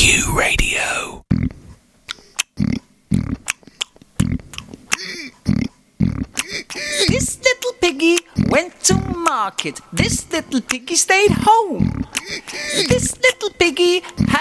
Q Radio. This little piggy went to market. This little piggy stayed home. This little piggy had